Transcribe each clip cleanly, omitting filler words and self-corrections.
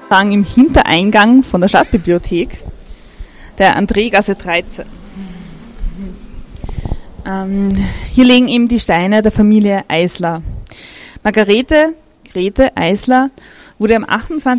Rang im Hintereingang von der Stadtbibliothek, der Andregasse 13. Hier liegen eben die Steine der Familie Eisler. Margarete Grete Eisler wurde am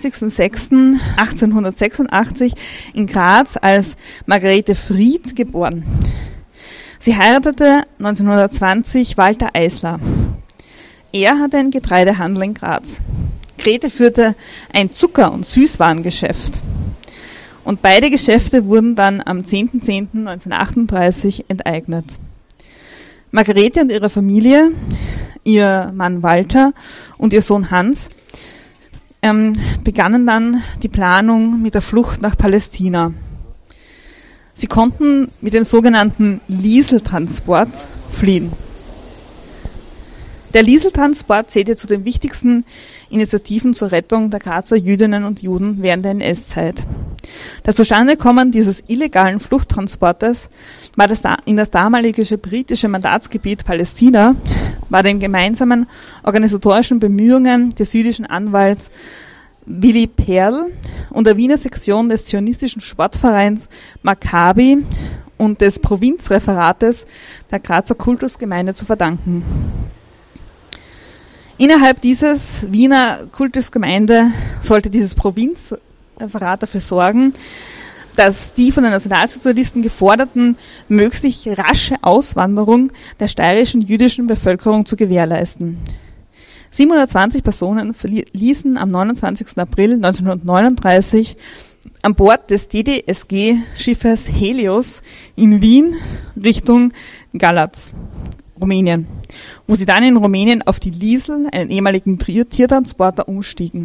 28.06.1886 in Graz als Margarete Fried geboren. Sie heiratete 1920 Walter Eisler. Er hatte einen Getreidehandel in Graz. Grete führte ein Zucker- und Süßwarengeschäft. Und beide Geschäfte wurden dann am 10.10.1938 enteignet. Margarete und ihre Familie, ihr Mann Walter und ihr Sohn Hans, begannen dann die Planung mit der Flucht nach Palästina. Sie konnten mit dem sogenannten Lieseltransport fliehen. Der Lieseltransport zählte zu den wichtigsten Initiativen zur Rettung der Grazer Jüdinnen und Juden während der NS-Zeit. Das Zustandekommen dieses illegalen Fluchttransportes war in das damalige britische Mandatsgebiet Palästina, war den gemeinsamen organisatorischen Bemühungen des jüdischen Anwalts Willy Perl und der Wiener Sektion des zionistischen Sportvereins Maccabi und des Provinzreferates der Grazer Kultusgemeinde zu verdanken. Innerhalb dieses Wiener Kultusgemeinde sollte dieses Provinzreferat dafür sorgen, dass die von den Nationalsozialisten geforderten möglichst rasche Auswanderung der steirischen jüdischen Bevölkerung zu gewährleisten. 720 Personen verließen am 29. April 1939 an Bord des DDSG-Schiffes Helios in Wien Richtung Galatz, Rumänien, wo sie dann in Rumänien auf die Liesel, einen ehemaligen Tiertransporter, umstiegen.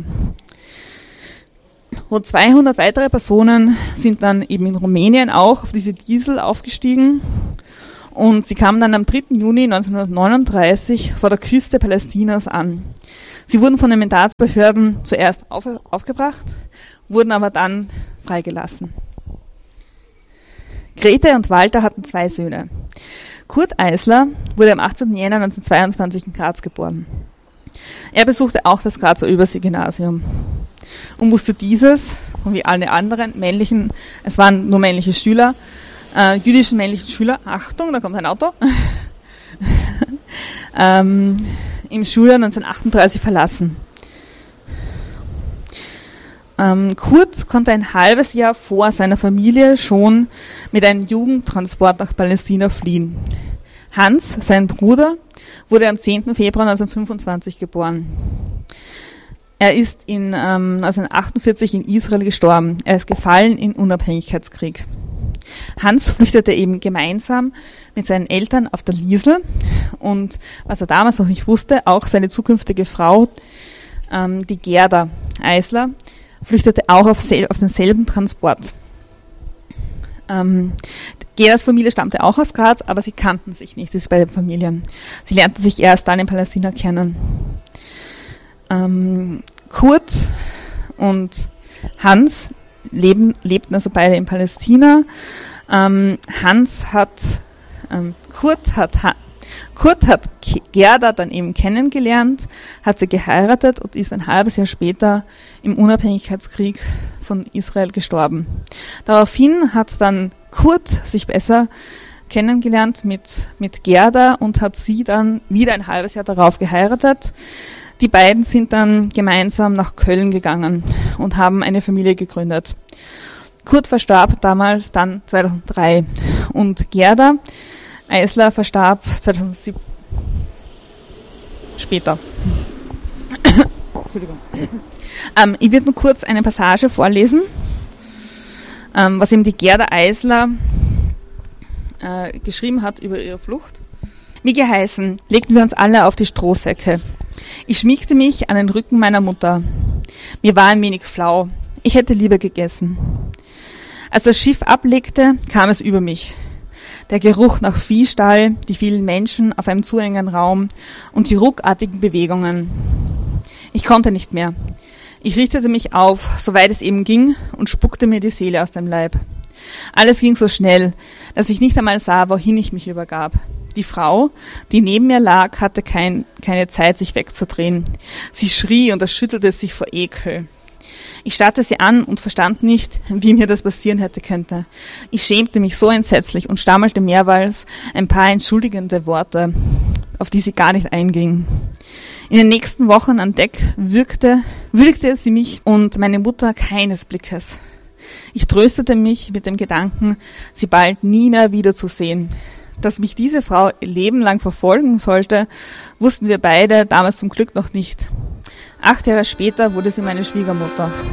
Rund 200 weitere Personen sind dann eben in Rumänien auch auf diese Liesel aufgestiegen und sie kamen dann am 3. Juni 1939 vor der Küste Palästinas an. Sie wurden von den Mandatsbehörden zuerst aufgebracht, wurden aber dann freigelassen. Grete und Walter hatten 2 Söhne. Kurt Eisler wurde am 18. Jänner 1922 in Graz geboren. Er besuchte auch das Grazer Überseegymnasium und musste dieses, wie alle anderen männlichen, es waren nur männliche Schüler, jüdischen männlichen Schüler, Achtung, da kommt ein Auto, im Schuljahr 1938 verlassen. Kurt konnte ein halbes Jahr vor seiner Familie schon mit einem Jugendtransport nach Palästina fliehen. Hans, sein Bruder, wurde am 10. Februar 1925 geboren. Er ist 1948 in Israel gestorben. Er ist gefallen im Unabhängigkeitskrieg. Hans flüchtete eben gemeinsam mit seinen Eltern auf der Liesel und, was er damals noch nicht wusste, auch seine zukünftige Frau, die Gerda Eisler, flüchtete auch auf denselben Transport. Gerdas Familie stammte auch aus Graz, aber sie kannten sich nicht, diese beiden Familien. Sie lernten sich erst dann in Palästina kennen. Kurt und Hans lebten also beide in Palästina. Kurt hat Gerda dann eben kennengelernt, hat sie geheiratet und ist ein halbes Jahr später im Unabhängigkeitskrieg von Israel gestorben. Daraufhin hat dann Kurt sich besser kennengelernt mit Gerda und hat sie dann wieder ein halbes Jahr darauf geheiratet. Die beiden sind dann gemeinsam nach Köln gegangen und haben eine Familie gegründet. Kurt verstarb damals dann 2003 und Gerda Eisler verstarb 2007 später. Entschuldigung. Ich werde nur kurz eine Passage vorlesen, was eben die Gerda Eisler geschrieben hat über ihre Flucht. Wie geheißen, legten wir uns alle auf die Strohsäcke. Ich schmiegte mich an den Rücken meiner Mutter. Mir war ein wenig flau. Ich hätte lieber gegessen. Als das Schiff ablegte, kam es über mich. Der Geruch nach Viehstall, die vielen Menschen auf einem zu engen Raum und die ruckartigen Bewegungen. Ich konnte nicht mehr. Ich richtete mich auf, soweit es eben ging, und spuckte mir die Seele aus dem Leib. Alles ging so schnell, dass ich nicht einmal sah, wohin ich mich übergab. Die Frau, die neben mir lag, hatte keine Zeit, sich wegzudrehen. Sie schrie und erschüttelte sich vor Ekel. Ich starrte sie an und verstand nicht, wie mir das passieren hätte könnte. Ich schämte mich so entsetzlich und stammelte mehrmals ein paar entschuldigende Worte, auf die sie gar nicht einging. In den nächsten Wochen an Deck würdigte sie mich und meine Mutter keines Blickes. Ich tröstete mich mit dem Gedanken, sie bald nie mehr wiederzusehen. Dass mich diese Frau ihr Leben lang verfolgen sollte, wussten wir beide damals zum Glück noch nicht. 8 Jahre später wurde sie meine Schwiegermutter.